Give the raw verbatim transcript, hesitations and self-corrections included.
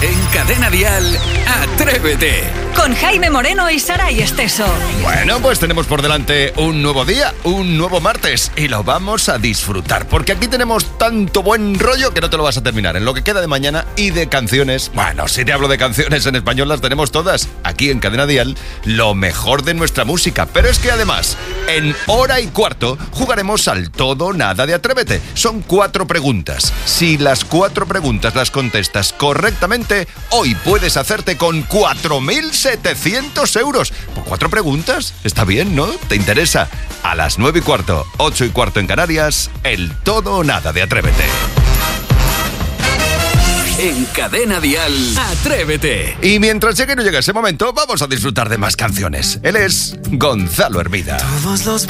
En Cadena Dial, Atrévete. Con Jaime Moreno y Saray Esteso. Bueno, pues tenemos por delante un nuevo día, un nuevo martes, y lo vamos a disfrutar, porque aquí tenemos tanto buen rollo que no te lo vas a terminar en lo que queda de mañana. Y de canciones, bueno, si te hablo de canciones en español las tenemos todas. Aquí en Cadena Dial, lo mejor de nuestra música. Pero es que además, en hora y cuarto, jugaremos al todo o nada de Atrévete. Son cuatro preguntas. Si las cuatro preguntas las contestas correctamente, hoy puedes hacerte con cuatro mil setecientos euros. ¿Por cuatro preguntas? Está bien, ¿no? ¿Te interesa? A las nueve y cuarto, ocho y cuarto en Canarias, el todo o nada de Atrévete. En Cadena Dial, Atrévete. Y mientras llegue y no llegue ese momento, vamos a disfrutar de más canciones. Él es Gonzalo Hermida. Todos los